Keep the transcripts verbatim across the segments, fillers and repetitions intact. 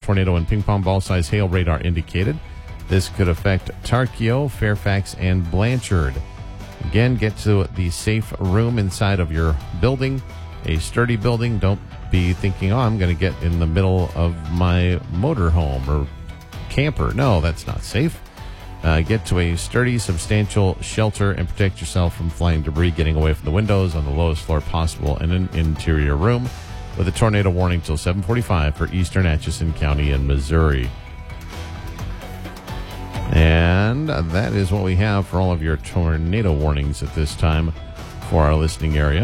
tornado and ping pong ball size hail radar indicated. This could affect Tarkio, Fairfax, and Blanchard. Again, get to the safe room inside of your building, a sturdy building. Don't be thinking, oh, I'm going to get in the middle of my motorhome or camper. No, that's not safe. Uh, get to a sturdy, substantial shelter and protect yourself from flying debris getting away from the windows on the lowest floor possible in an interior room, with a tornado warning till seven forty-five for eastern Atchison County in Missouri. And that is what we have for all of your tornado warnings at this time for our listening area.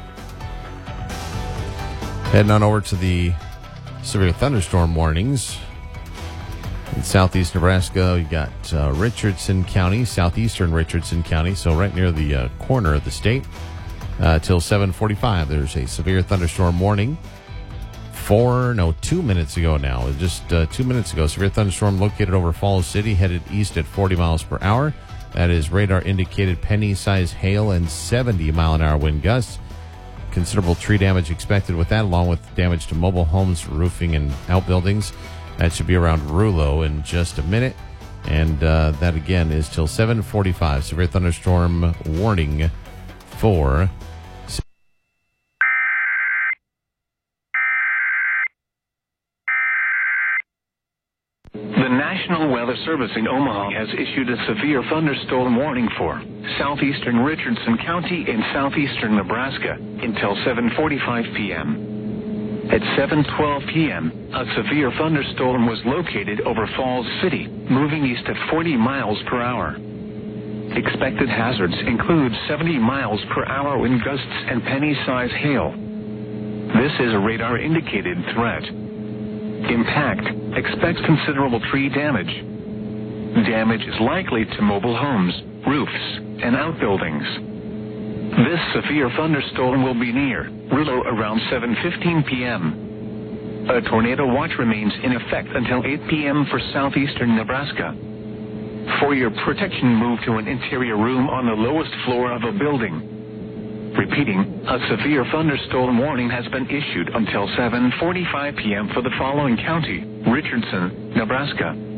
Heading on over to the severe thunderstorm warnings. In southeast Nebraska, you got uh, Richardson County, southeastern Richardson County, so right near the uh, corner of the state. Uh, till seven forty-five, there's a severe thunderstorm warning. Four, no, two minutes ago now, just uh, two minutes ago, severe thunderstorm located over Falls City, headed east at forty miles per hour. That is radar indicated penny-size hail and seventy mile an hour wind gusts. Considerable tree damage expected with that, along with damage to mobile homes, roofing, and outbuildings. That should be around Rulo in just a minute. And uh, that, again, is till seven forty-five. Severe thunderstorm warning for... The National Weather Service in Omaha has issued a severe thunderstorm warning for southeastern Richardson County in southeastern Nebraska until seven forty-five p.m. At seven twelve p.m., a severe thunderstorm was located over Falls City, moving east at forty miles per hour. Expected hazards include seventy miles per hour wind gusts and penny-size hail. This is a radar-indicated threat. Impact: expect considerable tree damage. Damage is likely to mobile homes, roofs, and outbuildings. This severe thunderstorm will be near Rulo around seven fifteen p.m. A tornado watch remains in effect until eight p.m. for southeastern Nebraska. For your protection, move to an interior room on the lowest floor of a building. Repeating, a severe thunderstorm warning has been issued until seven forty-five p.m. for the following county: Richardson, Nebraska,